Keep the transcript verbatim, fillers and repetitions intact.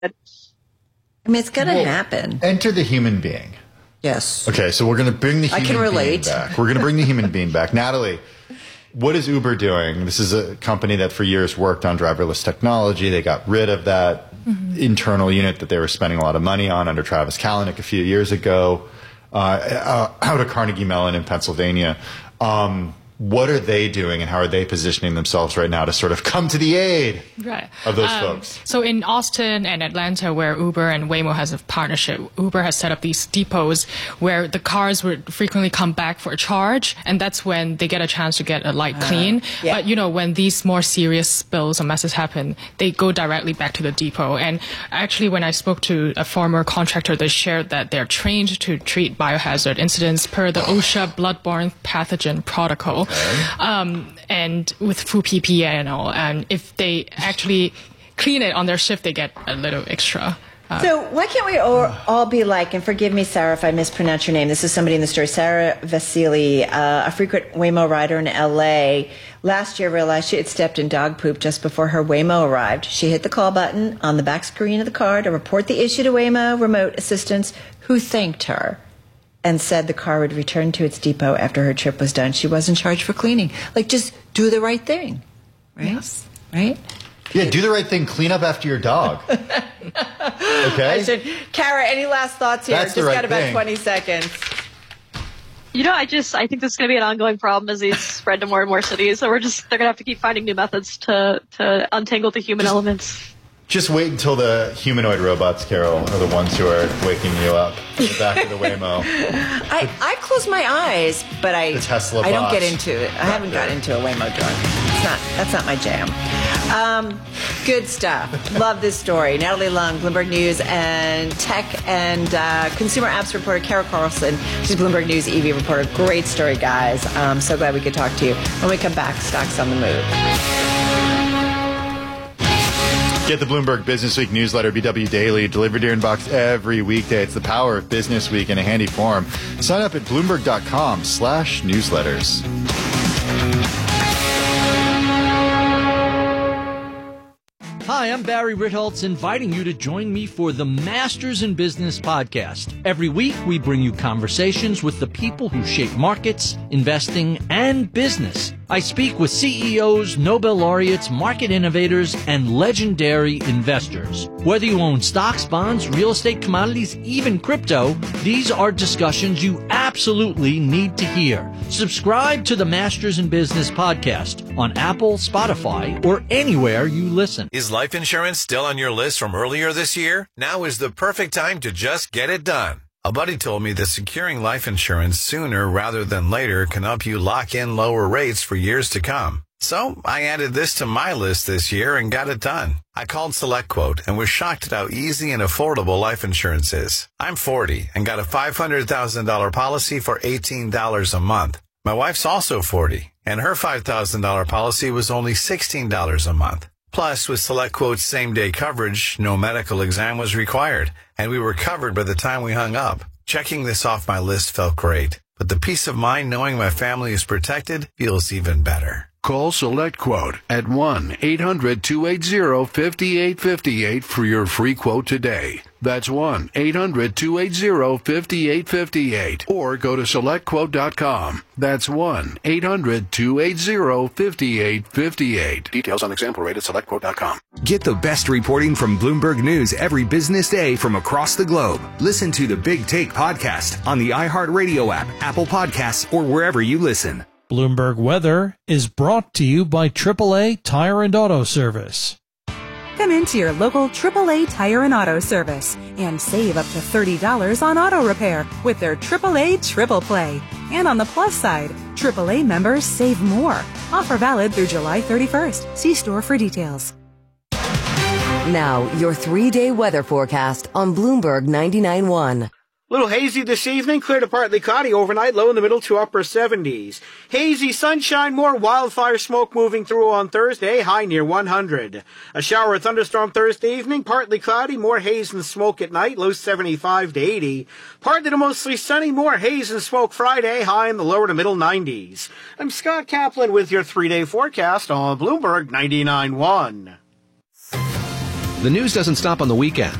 I mean, it's going to well, happen. Enter the human being. Yes. Okay, so we're going to bring the human I can relate. being back. We're going to bring the human being back. Natalie, what is Uber doing? This is a company that for years worked on driverless technology. They got rid of that mm-hmm. internal unit that they were spending a lot of money on under Travis Kalanick a few years ago uh, uh, out of Carnegie Mellon in Pennsylvania. Um, what are they doing and how are they positioning themselves right now to sort of come to the aid right. of those um, folks? So in Austin and Atlanta, where Uber and Waymo has a partnership, Uber has set up these depots where the cars would frequently come back for a charge, and that's when they get a chance to get a light uh, clean. Yeah. But, you know, when these more serious spills or messes happen, they go directly back to the depot. And actually, when I spoke to a former contractor, they shared that they're trained to treat biohazard incidents per the OSHA bloodborne pathogen protocol. Okay. Um, and with full P P E and all, and if they actually clean it on their shift, they get a little extra. Uh, so why can't we all, all be like, and forgive me, Sarah, if I mispronounce your name. This is somebody in the story, Sarah Vasili, uh, a frequent Waymo rider in L A. Last year realized she had stepped in dog poop just before her Waymo arrived. She hit the call button on the back screen of the car to report the issue to Waymo remote assistants, who thanked her and said the car would return to its depot after her trip was done. She wasn't charged for cleaning. Like, just do the right thing, right? Yes. Right? Yeah, do the right thing. Clean up after your dog. Okay? I should. Kara, any last thoughts here? That's Just right got about thing. twenty seconds. You know, I just, I think this is going to be an ongoing problem as these spread to more and more cities. So we're just, they're going to have to keep finding new methods to, to untangle the human just, elements. Just wait until the humanoid robots, Carol, are the ones who are waking you up in the back of the Waymo. I, I close my eyes, but I The Tesla I don't boss. get into it. I haven't got into a Waymo drug. It's not, that's not my jam. Um, good stuff. Love this story. Natalie Lung, Bloomberg News and tech and uh, consumer apps reporter Kara Carlson. She's Bloomberg News E V reporter. Great story, guys. I'm so glad we could talk to you. When we come back, stocks on the move. Get the Bloomberg Business Week newsletter, B W Daily, delivered to your inbox every weekday. It's the power of Business Week in a handy form. Sign up at Bloomberg.com slash newsletters. Hi, I'm Barry Ritholtz, inviting you to join me for the Masters in Business podcast. Every week, we bring you conversations with the people who shape markets, investing, and business. I speak with C E Os, Nobel laureates, market innovators, and legendary investors. Whether you own stocks, bonds, real estate, commodities, even crypto, these are discussions you absolutely need to hear. Subscribe to the Masters in Business podcast on Apple, Spotify, or anywhere you listen. Is life insurance still on your list from earlier this year? Now is the perfect time to just get it done. A buddy told me that securing life insurance sooner rather than later can help you lock in lower rates for years to come. So I added this to my list this year and got it done. I called SelectQuote and was shocked at how easy and affordable life insurance is. I'm forty and got a five hundred thousand dollars policy for eighteen dollars a month. My wife's also forty, and her five thousand dollars policy was only sixteen dollars a month. Plus, with SelectQuote's same-day coverage, no medical exam was required, and we were covered by the time we hung up. Checking this off my list felt great, but the peace of mind knowing my family is protected feels even better. Call SelectQuote at one eight hundred two eight zero five eight five eight for your free quote today. That's one eight hundred two eight zero five eight five eight. Or go to select quote dot com. That's one eight hundred two eight zero five eight five eight. Details on example rate at select quote dot com. Get the best reporting from Bloomberg News every business day from across the globe. Listen to the Big Take podcast on the iHeartRadio app, Apple Podcasts, or wherever you listen. Bloomberg Weather is brought to you by triple A Tire and Auto Service. Come into your local triple A Tire and Auto Service and save up to thirty dollars on auto repair with their triple A Triple Play. And on the plus side, triple A members save more. Offer valid through July thirty-first. See store for details. Now, your three-day weather forecast on Bloomberg ninety-nine point one. Little hazy this evening, clear to partly cloudy overnight, low in the middle to upper seventies. Hazy sunshine, more wildfire smoke moving through on Thursday, high near one hundred. A shower or thunderstorm Thursday evening, partly cloudy, more haze and smoke at night, low seventy-five to eighty. Partly to mostly sunny, more haze and smoke Friday, high in the lower to middle nineties. I'm Scott Kaplan with your three-day forecast on Bloomberg ninety-nine point one. The news doesn't stop on the weekend.